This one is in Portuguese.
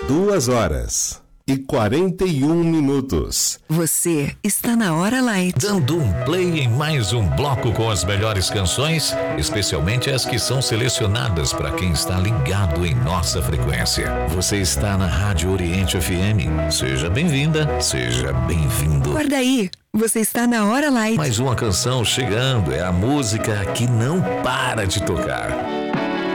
2h41. Você está na Hora Light. Dando um play em mais um bloco com as melhores canções, especialmente as que são selecionadas para quem está ligado em nossa frequência. Você está na Rádio Oriente FM. Seja bem-vinda, seja bem-vindo. Guarda aí, você está na Hora Light. Mais uma canção chegando, é a música que não para de tocar.